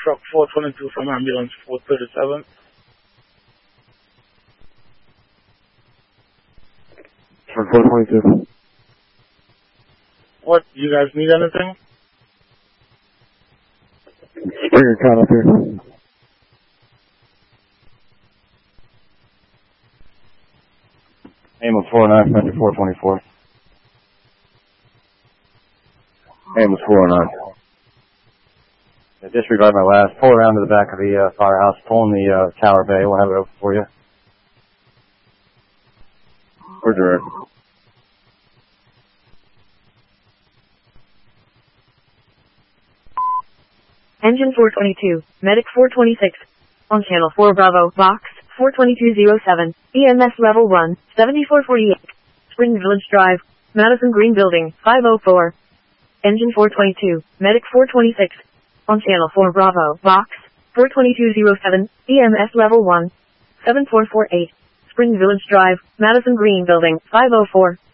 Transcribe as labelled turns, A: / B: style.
A: truck 422 from ambulance 437.
B: Truck 422.
A: What, you guys need anything?
B: Springer count up here. Ambulance 409, Metro 424. Ambulance 409. Disregard my last. Pull around to the back of the firehouse. Pull in the tower bay. We'll have it open for you. We're direct.
C: Engine 422, Medic 426. On channel 4 Bravo, box 42207, EMS level 1, 7448. Spring Village Drive, Madison Green Building, 504. Engine 422, Medic 426. On channel 4 Bravo, box 42207, EMS level 1, 7448. Spring Village Drive, Madison Green Building, 504.